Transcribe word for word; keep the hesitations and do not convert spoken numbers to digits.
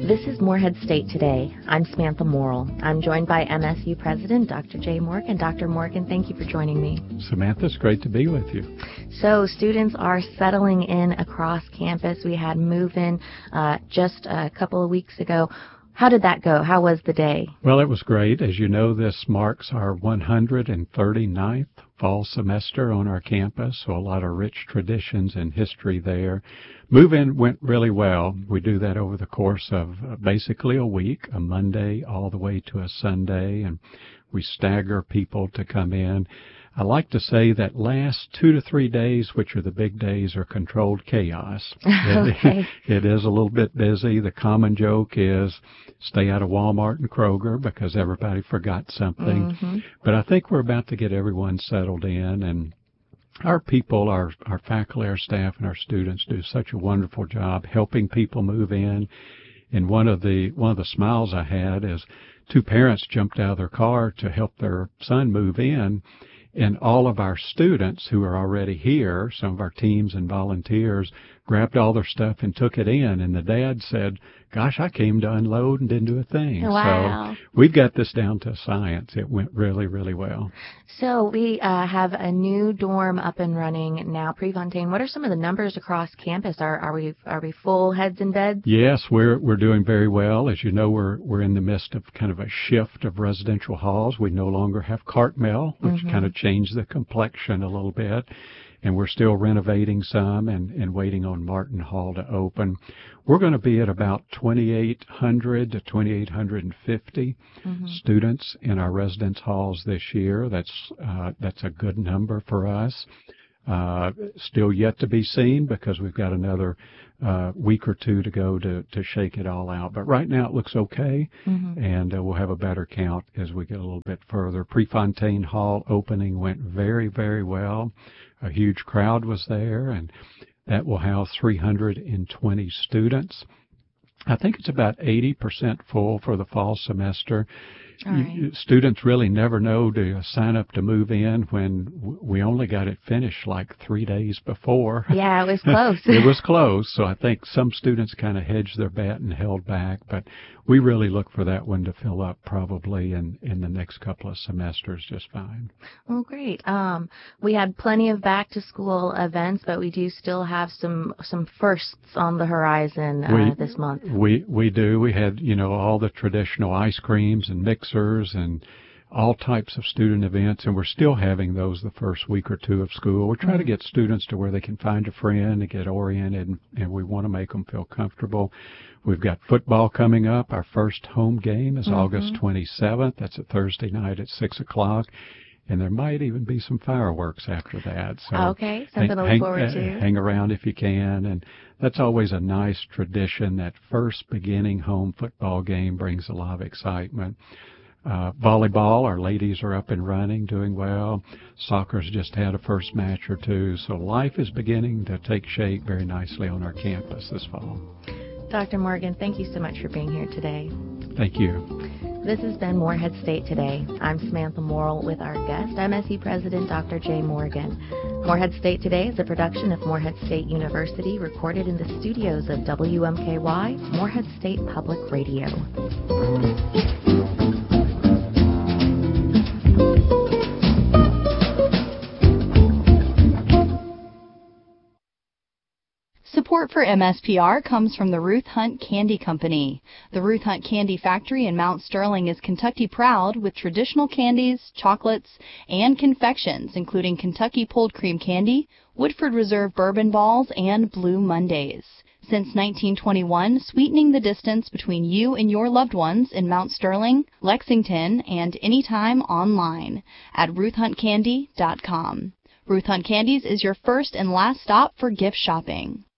This is Morehead State Today. I'm Samantha Morrill. I'm joined by M S U President Doctor Jay Morgan. Doctor Morgan, thank you for joining me. Samantha, it's great to be with you. So students are settling in across campus. We had move-in uh, just a couple of weeks ago. How did that go? How was the day? Well, it was great. As you know, this marks our one hundred thirty-ninth fall semester on our campus, so a lot of rich traditions and history there. Move-in went really well. We do that over the course of uh, basically a week, a Monday all the way to a Sunday, and we stagger people to come in. I like to say that last two to three days, which are the big days, are controlled chaos. Okay. It, it is a little bit busy. The common joke is stay out of Walmart and Kroger because everybody forgot something. Mm-hmm. But I think we're about to get everyone settled in, and our people, our, our faculty, our staff, and our students do such a wonderful job helping people move in. And one of the one of the smiles I had is two parents jumped out of their car to help their son move in. And all of our students who are already here, some of our teams and volunteers, grabbed all their stuff and took it in. And the dad said, gosh, I came to unload and didn't do a thing. Wow. So we've got this down to science. It went really, really well. So we uh, have a new dorm up and running now, Prefontaine. What are some of the numbers across campus? Are, are we are we full heads in beds? Yes, we're we're doing very well. As you know, we're we're in the midst of kind of a shift of residential halls. We no longer have Cartmel, which Mm-hmm. kind of changed the complexion a little bit. And we're still renovating some and, and waiting on Martin Hall to open. We're going to be at about twenty-eight hundred to twenty-eight fifty Mm-hmm. students in our residence halls this year. That's uh, that's a good number for us. Uh, still yet to be seen because we've got another uh, week or two to go to, to shake it all out. But right now it looks okay, Mm-hmm. and uh, we'll have a better count as we get a little bit further. Prefontaine Hall opening went very, very well. A huge crowd was there, and that will house three hundred twenty students. I think it's about eighty percent full for the fall semester. All right. You, students really never know to sign up to move in when w- we only got it finished like three days before. Yeah, it was close. It was close, so I think some students kind of hedged their bet and held back, but we really look for that one to fill up probably in, in the next couple of semesters just fine. Well, great. Um, we had plenty of back-to-school events, but we do still have some some firsts on the horizon uh, We- this month. We we do. We had, you know, all the traditional ice creams and mixers and all types of student events, and we're still having those the first week or two of school. We're trying to get students to where they can find a friend and get oriented, and, and we want to make them feel comfortable. We've got football coming up. Our first home game is Mm-hmm. August twenty-seventh. That's a Thursday night at six o'clock. And there might even be some fireworks after that. So Okay, something to look hang, forward uh, to. Hang around if you can. And that's always a nice tradition. That first beginning home football game brings a lot of excitement. Uh, volleyball, our ladies are up and running, doing well. Soccer's just had a first match or two. So life is beginning to take shape very nicely on our campus this fall. Doctor Morgan, thank you so much for being here today. Thank you. This has been Morehead State Today. I'm Samantha Morrill with our guest, M S U President Doctor Jay Morgan. Morehead State Today is a production of Morehead State University, recorded in the studios of W M K Y, Morehead State Public Radio. Support for M S P R comes from the Ruth Hunt Candy Company. The Ruth Hunt Candy Factory in Mount Sterling is Kentucky proud with traditional candies, chocolates, and confections, including Kentucky Pulled Cream Candy, Woodford Reserve Bourbon Balls, and Blue Mondays. Since nineteen twenty-one, sweetening the distance between you and your loved ones in Mount Sterling, Lexington, and anytime online at ruth hunt candy dot com. Ruth Hunt Candies is your first and last stop for gift shopping.